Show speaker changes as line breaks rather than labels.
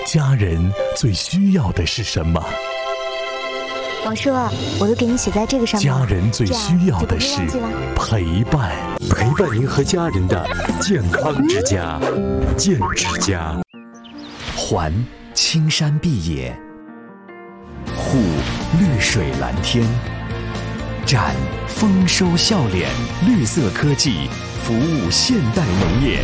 家人最需要的是什么？
王叔，我都给你写在这个上面。
家人最需要的是陪伴，
陪伴您和家人的健康之家，健之家。
环青山碧野，护绿水蓝天，展丰收笑脸，绿色科技服务现代农业。